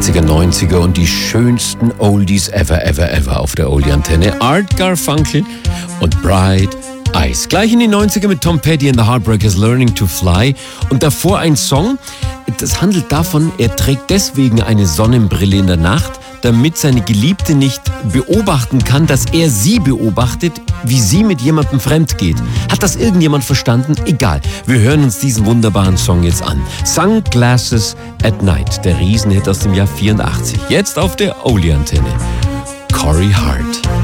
80er, 90er und die schönsten Oldies ever auf der Oldie-Antenne. Art Garfunkel und Bright Eyes. Gleich in die 90er mit Tom Petty and the Heartbreakers Learning to Fly. Und davor ein Song, das handelt davon, er trägt deswegen eine Sonnenbrille in der Nacht, damit seine Geliebte nicht beobachten kann, dass er sie beobachtet, wie sie mit jemandem fremd geht. Hat das irgendjemand verstanden? Egal. Wir hören uns diesen wunderbaren Song jetzt an. Sunglasses at Night, der Riesenhit aus dem Jahr 84. Jetzt auf der Oldie-Antenne. Corey Hart.